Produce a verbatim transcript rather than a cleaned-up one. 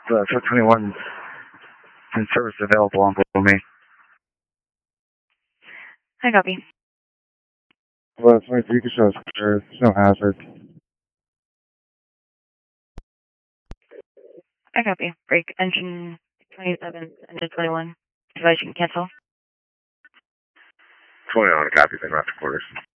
Uh, four twenty-one in service available on Blue Me. I copy. Well, twenty-three can show us clear. There's no hazard. I copy. Break engine twenty-seven, engine twenty-one. Device you can cancel. twenty-one, copy, then after quarters.